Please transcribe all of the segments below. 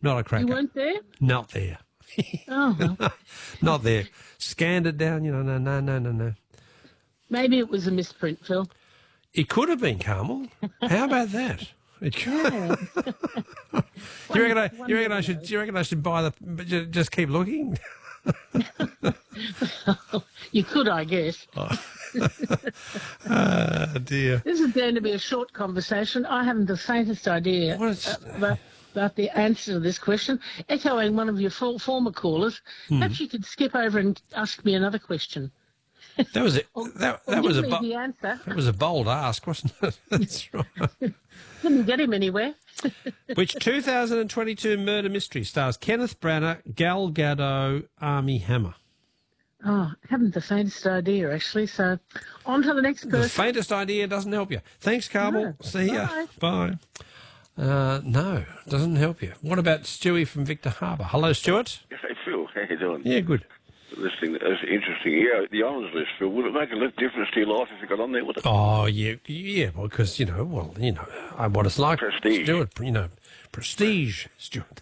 Not a cracker. You weren't there? Not there. Oh, well. Not there. Scanned it down, no. Maybe it was a misprint, Phil. It could have been, Carmel. How about that? It could. Yeah. Do you reckon I should buy just keep looking? You could, I guess. Ah, dear. This is going to be a short conversation. I haven't the faintest idea about the answer to this question. Echoing one of your former callers, perhaps you could skip over and ask me another question. That was it. That was the answer. That was a bold ask, wasn't it? That's right. Didn't get him anywhere. Which 2022 murder mystery stars Kenneth Branagh, Gal Gadot, Armie Hammer? Oh, I haven't the faintest idea, actually. So, on to the next person. The faintest idea doesn't help you. Thanks, Carmel. No. See ya. Bye. Bye. No, doesn't help you. What about Stewie from Victor Harbour? Hello, Stuart. Hey, Phil, how you doing? Yeah, good. Listening, that's interesting. Yeah, the honours list, Phil, would it make a difference to your life if you got on there with it? Oh, yeah, well, because, what it's like. Prestige. Stuart, prestige, Stuart.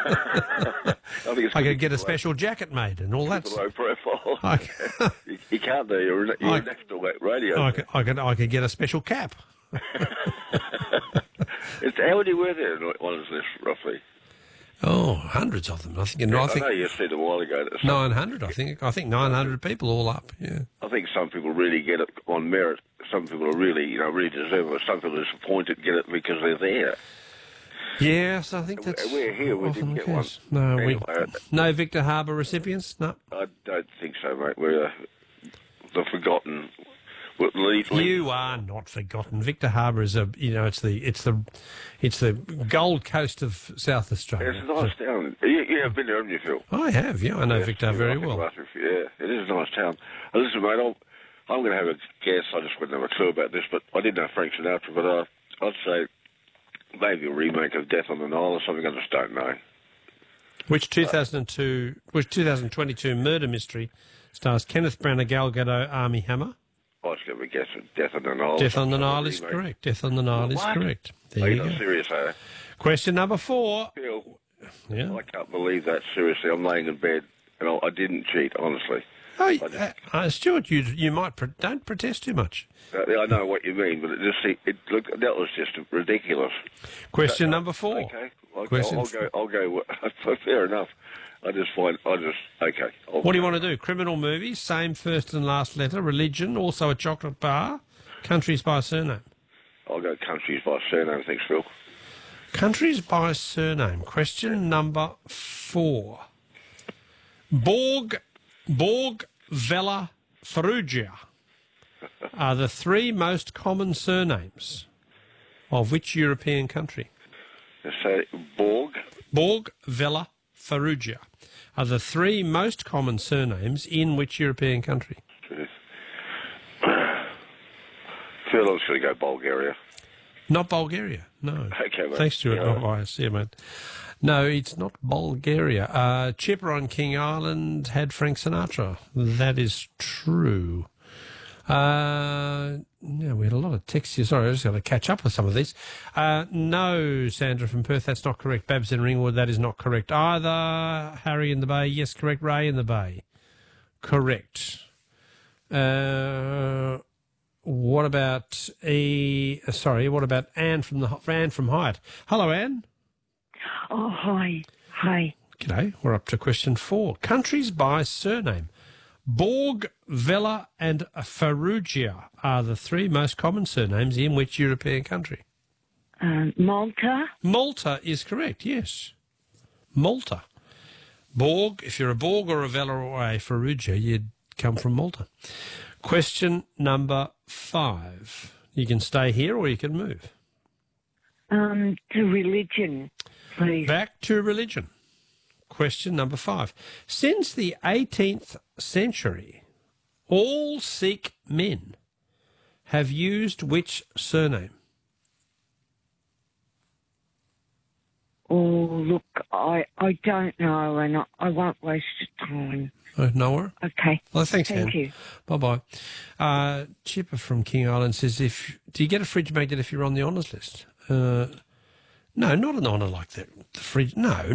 I could get a special jacket made and all that. Low profile. You can't do. You're next to that radio. I could get a special cap. How would you wear there, honours list, roughly? Oh, hundreds of them. I think. I know you said a while ago. 900, I think. I think 900 people all up. Yeah. I think some people really get it on merit. Some people are really, really deserve it. Some people are disappointed get it because they're there. Yes, I think that's. We're here. We didn't get one. No, anyway, no Victor Harbour recipients. No. I don't think so, mate. We're the forgotten. You are not forgotten. Victor Harbour is it's the Gold Coast of South Australia. It's a nice town. You have been there, haven't you, Phil? I have, yeah. I know Victor very well. Yeah, it is a nice town. Listen, mate, I'm going to have a guess. I just wouldn't have a clue about this, but I did know Frank Sinatra, but I'd say maybe a remake of Death on the Nile or something. I just don't know. Which 2022 murder mystery stars Kenneth Branagh, Gal Gadot, Armie Hammer? I was going to guess Death on the Nile. Death on the Nile is correct. Death on the Nile is correct. There you go. Serious, eh? Question number 4. Phil, yeah. I can't believe that. Seriously, I'm laying in bed and I didn't cheat, honestly. Oh, Stuart, you might don't protest too much. I know what you mean, but that was just ridiculous. Question number 4. Okay, I'll go. Fair enough. Okay. What do you want to do? Criminal movies, same first and last letter, religion, also a chocolate bar, countries by surname. I'll go countries by surname. Thanks, Phil. Countries by surname. Question number 4. Borg, Vella, Ferrugia are the 3 most common surnames of which European country? So, Borg, Vella, Ferrugia are the 3 most common surnames in which European country? Phil, I'm just going to go Bulgaria. Not Bulgaria, no. Okay, mate. Thanks, Stuart. I see you, mate. No, it's not Bulgaria. Chipper on King Island had Frank Sinatra. That is true. We had a lot of texts here. Sorry, I just got to catch up with some of these. No, Sandra from Perth, that's not correct. Babs in Ringwood, that is not correct either. Harry in the Bay, yes, correct. Ray in the Bay, correct. What about Anne from Hyatt? Hello, Anne. Oh, hi. G'day. We're up to question 4. Countries by surname. Borg, Vella and Ferrugia are the 3 most common surnames in which European country? Malta. Malta is correct, yes. Malta. Borg, if you're a Borg or a Vella or a Ferrugia, you'd come from Malta. Question number 5. You can stay here or you can move. To religion, please. Back to religion. Question number 5. Since the 18th century, all Sikh men have used which surname? Oh, look, I don't know, and I won't waste your time. Oh, no? Okay. Well, thanks, Thank you. Bye-bye. Chipper from King Island says, do you get a fridge magnet if you're on the honours list? No, not an honour like that. The fridge, no.